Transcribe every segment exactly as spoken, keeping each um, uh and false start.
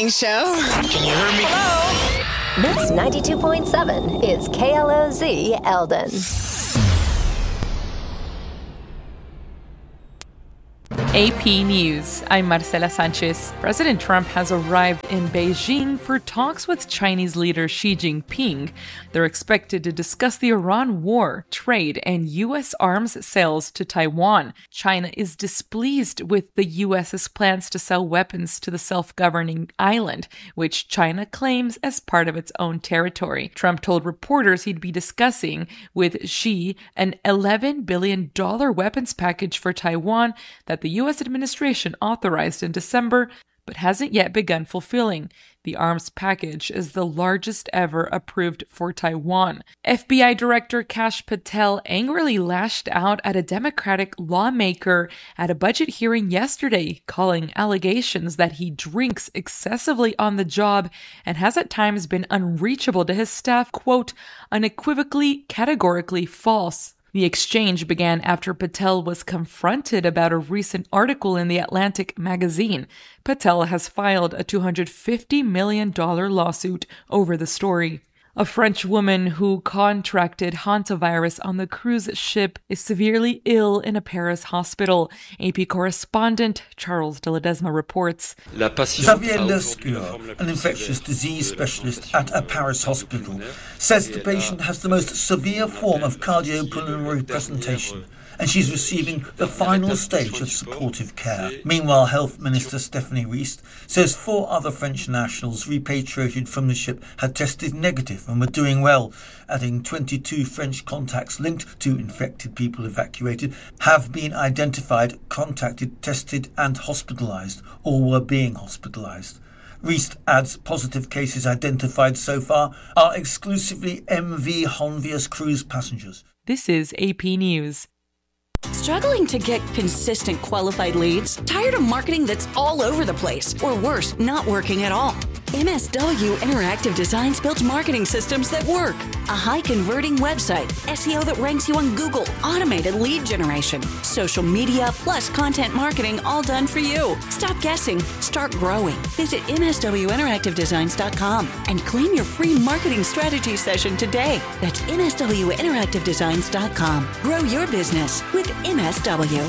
morning show. Can you hear me? Hello? Mix ninety-two point seven is K L O Z Eldon. A P News. I'm Marcela Sanchez. President Trump has arrived in Beijing for talks with Chinese leader Xi Jinping. They're expected to discuss the Iran war, trade, and U S arms sales to Taiwan. China is displeased with the U S's plans to sell weapons to the self-governing island, which China claims as part of its own territory. Trump told reporters he'd be discussing with Xi an eleven billion dollars weapons package for Taiwan that the U S administration authorized in December, but hasn't yet begun fulfilling. The arms package is the largest ever approved for Taiwan. F B I Director Kash Patel angrily lashed out at a Democratic lawmaker at a budget hearing yesterday, calling allegations that he drinks excessively on the job and has at times been unreachable to his staff, quote, unequivocally, categorically false. The exchange began after Patel was confronted about a recent article in The Atlantic magazine. Patel has filed a two hundred fifty million dollars lawsuit over the story. A French woman who contracted hantavirus on the cruise ship is severely ill in a Paris hospital. A P correspondent Charles de Ledesma reports. Xavier Lescure, an infectious disease specialist at a Paris hospital, says the patient has the most severe form of cardiopulmonary presentation, and she's receiving the final stage of supportive care. Meanwhile, Health Minister Stephanie Riest says four other French nationals repatriated from the ship had tested negative and were doing well, adding twenty-two French contacts linked to infected people evacuated have been identified, contacted, tested and hospitalised, or were being hospitalised. Riest adds positive cases identified so far are exclusively M V Honvius cruise passengers. This is A P News. Struggling to get consistent qualified leads? Tired of marketing that's all over the place? Or worse, not working at all? M S W Interactive Designs builds marketing systems that work. A high-converting website, S E O that ranks you on Google, automated lead generation, social media, plus content marketing, all done for you. Stop guessing. Start growing. Visit M S W interactive designs dot com and claim your free marketing strategy session today. That's M S W interactive designs dot com. Grow your business with M S W.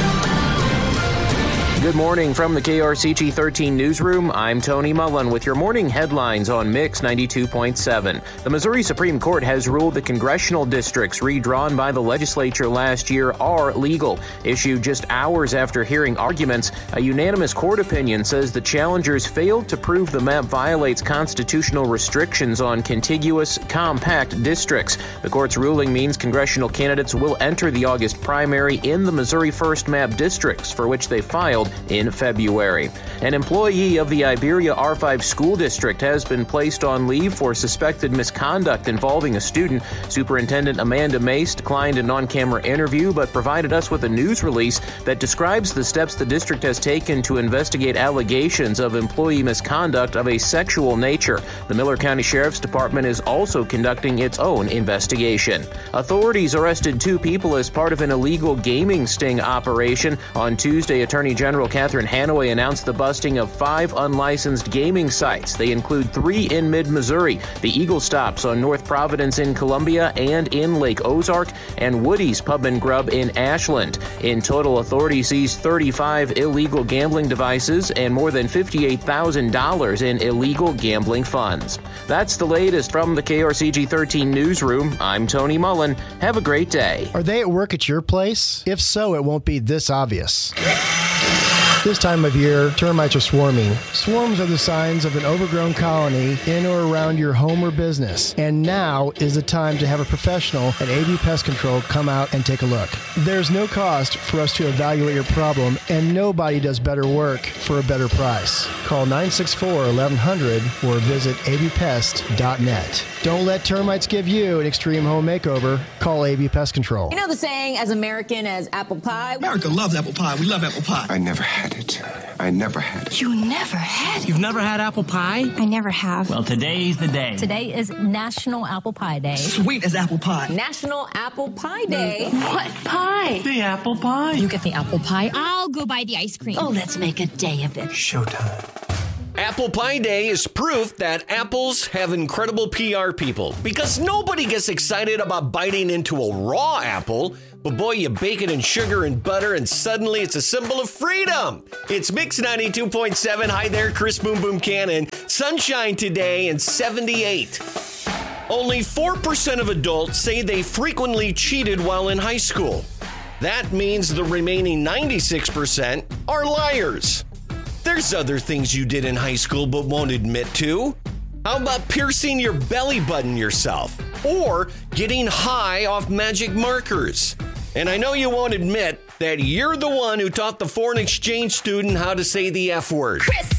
Good morning from the K R C G thirteen newsroom. I'm Tony Mullen with your morning headlines on Mix ninety-two point seven. The Missouri Supreme Court has ruled the congressional districts redrawn by the legislature last year are legal. Issued just hours after hearing arguments, a unanimous court opinion says the challengers failed to prove the map violates constitutional restrictions on contiguous, compact districts. The court's ruling means congressional candidates will enter the August primary in the Missouri First Map districts, for which they filed in February. An employee of the Iberia R five school district has been placed on leave for suspected misconduct involving a student. Superintendent Amanda Mace declined a non-camera interview but provided us with a news release that describes the steps the district has taken to investigate allegations of employee misconduct of a sexual nature. The Miller County Sheriff's Department is also conducting its own investigation. Authorities arrested two people as part of an illegal gaming sting operation. On Tuesday, Attorney General Catherine Hanaway announced the busting of five unlicensed gaming sites. They include three in mid-Missouri, the Eagle Stops on North Providence in Columbia and in Lake Ozark, and Woody's Pub and Grub in Ashland. In total, authorities seized thirty-five illegal gambling devices and more than fifty-eight thousand dollars in illegal gambling funds. That's the latest from the K R C G thirteen newsroom. I'm Tony Mullen. Have a great day. Are they at work at your place? If so, it won't be this obvious. This time of year, termites are swarming. Swarms are the signs of an overgrown colony in or around your home or business. And now is the time to have a professional at A B Pest Control come out and take a look. There's no cost for us to evaluate your problem, and nobody does better work for a better price. Call nine six four, eleven hundred or visit a b pest dot net. Don't let termites give you an extreme home makeover. Call A B Pest Control. You know the saying, as American as apple pie? America loves apple pie. We love apple pie. I never had it. I never had it. You never had it? You've never had apple pie? I never have. Well, today's the day. Today is National Apple Pie Day. Sweet as apple pie. National Apple Pie Day. What pie? The apple pie. You get the apple pie. I'll go buy the ice cream. Oh, let's make a day of it. Showtime. Apple Pie Day is proof that apples have incredible P R people, because nobody gets excited about biting into a raw apple, but boy, you bake it in sugar and butter and suddenly it's a symbol of freedom. It's Mix ninety-two point seven. Hi there, Chris Boom Boom Cannon. Sunshine today and seventy-eight. Only four percent of adults say they frequently cheated while in high school. That means the remaining ninety-six percent are liars. There's other things you did in high school but won't admit to. How about piercing your belly button yourself? Or getting high off magic markers? And I know you won't admit that you're the one who taught the foreign exchange student how to say the F word. Chris!